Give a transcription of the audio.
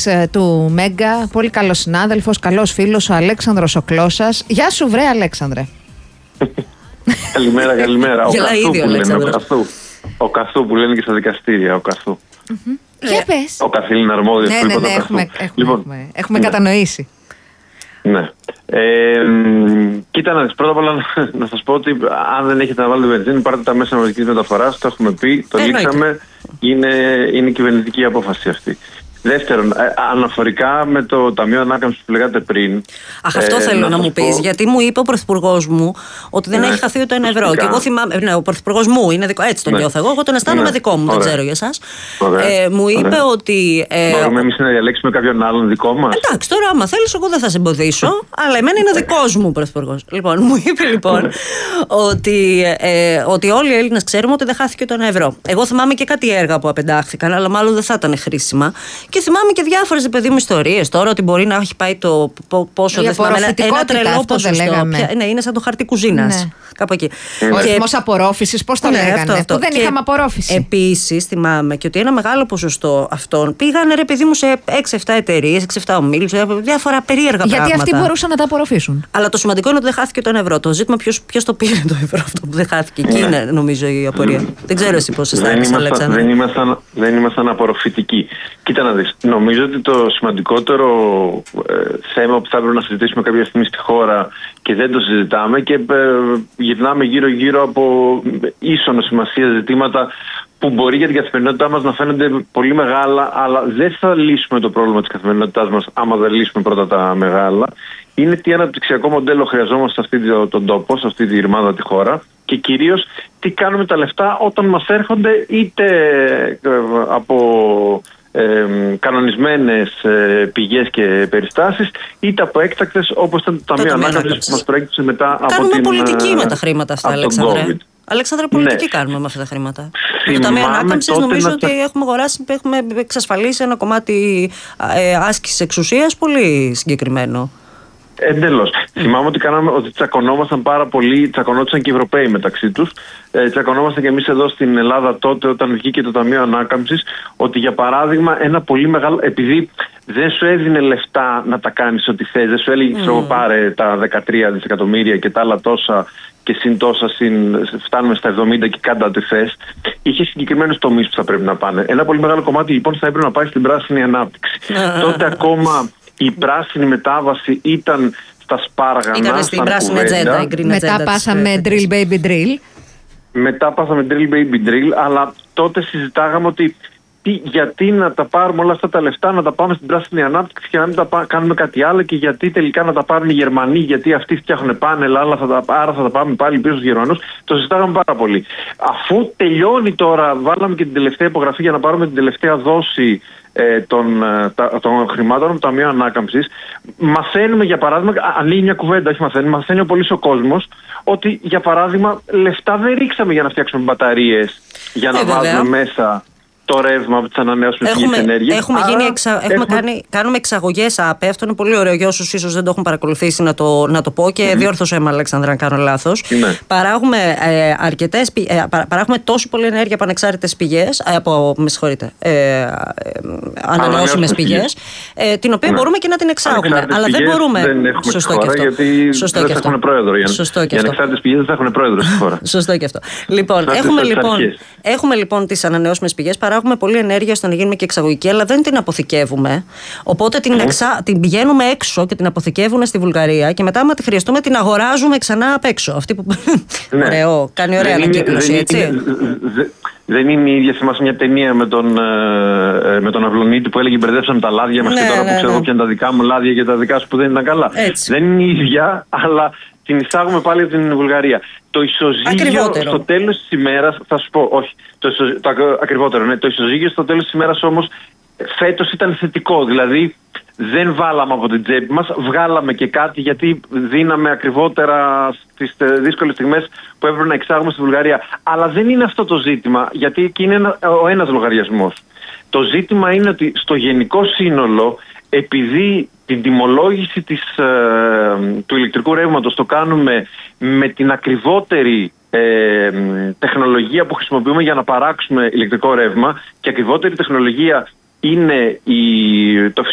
του Μέγκα, πολύ καλός συνάδελφος, καλός φίλος, ο Αλέξανδρος ο Κλώσσας. Γεια σου, βρε Αλέξανδρε. Καλημέρα, καλημέρα. Ο Καθού που λένε και στα δικαστήρια, ο Καθού. Για πες. Ο Καθήλυνα αρμόδιος που είπα το Καθού. Έχουμε κατανοήσει. Ναι. Κοίτα να δεις, πρώτα απ' όλα να σας πω ότι αν δεν έχετε να βάλετε βενζίνη, πάρτε τα μέσα μαζικής μεταφοράς, το έχουμε πει, το λήξαμε, είναι κυβερνητική απόφαση αυτή. Δεύτερον, αναφορικά με το Ταμείο Ανάκαμψης που λέγατε πριν. Αυτό θέλω να μου πεις, γιατί μου είπε ο Πρωθυπουργός μου ότι δεν έχει χαθεί ούτε 1 ευρώ. Και εγώ θυμάμαι. Ναι, ο Πρωθυπουργός μου είναι δικό, έτσι τον νιώθω εγώ τον αισθάνομαι δικό μου, δεν ξέρω για εσάς. Μου είπε ότι. Μπορούμε εμείς να διαλέξουμε κάποιον άλλον δικό μας. Εντάξει, τώρα άμα θέλεις, εγώ δεν θα σε εμποδίσω, αλλά εμένα είναι δικός μου ο Πρωθυπουργός. Λοιπόν, μου είπε λοιπόν ότι όλοι οι Έλληνες ξέρουμε ότι δεν χάθηκε ούτε 1 ευρώ. Εγώ θυμάμαι και κάτι έργα που απεντάχθηκαν, αλλά μάλλον δεν θα ήταν χρήσιμα. Και θυμάμαι και διάφορες παιδί μου ιστορίες τώρα ότι μπορεί να έχει πάει το πόσο δεν θυμάμαι. Ένα τρελό ποσοστό. Ναι, είναι σαν το χαρτί κουζίνας. Ναι. Κάπου εκεί. Ο αριθμός απορρόφησης, πώς το λέγανε. Αυτό. Δεν είχαμε απορρόφηση. Επίσης θυμάμαι και ότι ένα μεγάλο ποσοστό αυτών πήγανε ρε παιδί μου σε 6-7 εταιρείες, 6-7 ομίλους, διάφορα περίεργα πράγματα. Γιατί αυτοί μπορούσαν να τα απορροφήσουν. Αλλά το σημαντικό είναι ότι δεν χάθηκε το 1 ευρώ. Το ζήτημα ποιος το πήρε το ευρώ αυτό που δεν χάθηκε. Εκεί είναι νομίζω η απορία. Δεν ξέρω εσύ πώς αισθάνεσαι, Αλέξανδρε. Δεν ήμασταν απορροφητικοί. Κοίτα να δεις. Νομίζω ότι το σημαντικότερο θέμα που θα έπρεπε να συζητήσουμε κάποια στιγμή στη χώρα και δεν το συζητάμε και γυρνάμε γύρω-γύρω από ίσονο σημασία ζητήματα που μπορεί για την καθημερινότητά μας να φαίνονται πολύ μεγάλα, αλλά δεν θα λύσουμε το πρόβλημα της καθημερινότητάς μας άμα δεν λύσουμε πρώτα τα μεγάλα. Είναι τι αναπτυξιακό μοντέλο χρειαζόμαστε σε αυτή τον τόπο, σε αυτή τη ρημάδα τη χώρα και κυρίως τι κάνουμε τα λεφτά όταν μας έρχονται είτε από κανονισμένες πηγές και περιστάσεις είτε από έκτακτες όπως ήταν το Ταμείο Ανάκαμψης που μας προέκυψε μετά από την Κάνουμε πολιτική με τα χρήματα αυτά, Αλέξανδρε. Αλέξανδρε, πολιτική κάνουμε με αυτά τα χρήματα. Το Ταμείο Ανάκαμψης νομίζω ότι έχουμε εξασφαλίσει ένα κομμάτι άσκησης εξουσίας πολύ συγκεκριμένο. Εντελώς. Θυμάμαι ότι τσακωνόμασταν πάρα πολύ, τσακωνόντουσαν και οι Ευρωπαίοι μεταξύ τους. Τσακωνόμασταν και εμείς εδώ στην Ελλάδα τότε όταν βγήκε το Ταμείο Ανάκαμψης ότι για παράδειγμα ένα πολύ μεγάλο, επειδή δεν σου έδινε λεφτά να τα κάνεις ό,τι θες, δεν σου έλεγε πάρε τα 13 δισεκατομμύρια και τα άλλα τόσα και συν τόσα φτάνουμε στα 70 και κάντα ό,τι θες, είχε συγκεκριμένους τομείς που θα πρέπει να πάνε. Ένα πολύ μεγάλο κομμάτι λοιπόν θα έπρεπε να πάει στην πράσινη ανάπτυξη. Τότε ακόμα η πράσινη μετάβαση ήταν στα σπάργανα. Ήταν στην πράσινη ατζέντα, η green Μετά πάσαμε drill baby drill. Μετά πάσαμε drill baby drill, αλλά τότε συζητάγαμε ότι γιατί να τα πάρουμε όλα αυτά τα λεφτά, να τα πάμε στην πράσινη ανάπτυξη και να μην τα κάνουμε κάτι άλλο και γιατί τελικά να τα πάρουν οι Γερμανοί, γιατί αυτοί φτιάχνουν πάνελ, άρα θα τα πάμε πάλι πίσω στους Γερμανούς. Το συζητάγαμε πάρα πολύ. Αφού τελειώνει τώρα, βάλαμε και την τελευταία υπογραφή για να πάρουμε την τελευταία δόση των χρημάτων από το Ταμείο Ανάκαμψης, μαθαίνουμε για παράδειγμα, ανοίγει μια κουβέντα, όχι μαθαίνει ο πολύς ο κόσμος, ότι για παράδειγμα λεφτά δεν ρίξαμε για να φτιάξουμε μπαταρίες, για να βάζουμε μέσα το ρεύμα από τις ανανεώσιμες πηγές ενέργειας. Κάνουμε εξαγωγές ΑΠΕ. Αυτό είναι πολύ ωραίο για όσους ίσως δεν το έχουν παρακολουθήσει να το πω και διόρθωσέ με, Αλέξανδρα, αν κάνω λάθος. Παράγουμε παράγουμε τόσο πολλή ενέργεια από ανεξάρτητες πηγές, ανανεώσιμες πηγές, την οποία μπορούμε και να την εξάγουμε. Αλλά δεν μπορούμε. Σωστό και αυτό. Γιατί δεν θα έχουν πρόεδρο. Οι ανεξάρτητες πηγές δεν θα έχουν πρόεδρο στη χώρα. Σωστό και αυτό. Έχουμε λοιπόν τις ανανεώσιμες πηγές. Παράγουμε πολλή ενέργεια ώστε να γίνουμε και εξαγωγικοί, αλλά δεν την αποθηκεύουμε. Οπότε την πηγαίνουμε έξω και την αποθηκεύουν στη Βουλγαρία και μετά, άμα τη χρειαστούμε, την αγοράζουμε ξανά απ' έξω. Αυτή που. Ωραίο, κάνει ωραία ανακύκλωση, έτσι. Δεν είναι η ίδια, θυμάσαι μια ταινία με τον Αυλονίτη που έλεγε μπερδέψαμε τα λάδια μας και τώρα που ξέρω ποια είναι τα δικά μου λάδια και τα δικά σου που δεν ήταν καλά. Δεν είναι η ίδια, αλλά την εισάγουμε πάλι από την Βουλγαρία. Το ισοζύγιο στο τέλος της ημέρας, θα σου πω, όχι, το ακριβότερο, ναι, το ισοζύγιο στο τέλος της ημέρας όμως φέτος ήταν θετικό, δηλαδή δεν βάλαμε από την τσέπη μας, βγάλαμε και κάτι γιατί δίναμε ακριβότερα στις δύσκολες στιγμές που έπρεπε να εξάγουμε στη Βουλγαρία. Αλλά δεν είναι αυτό το ζήτημα, γιατί εκεί είναι ο ένας λογαριασμός. Το ζήτημα είναι ότι στο γενικό σύνολο, επειδή την τιμολόγηση του ηλεκτρικού ρεύματος το κάνουμε με την ακριβότερη τεχνολογία που χρησιμοποιούμε για να παράξουμε ηλεκτρικό ρεύμα και ακριβότερη τεχνολογία είναι το